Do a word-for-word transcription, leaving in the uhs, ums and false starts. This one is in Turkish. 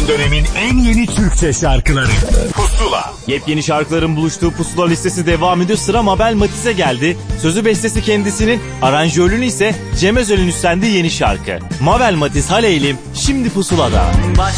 Son dönemin en yeni Türkçe şarkıları Pusula. Yepyeni şarkıların buluştuğu Pusula listesi devam ediyor. Sıra Mabel Matiz'e geldi. Sözü bestesi kendisinin, aranjörlüğünü ise Cem Özel'in üstlendiği yeni şarkı. Mabel Matiz Haleylim şimdi Pusula'da.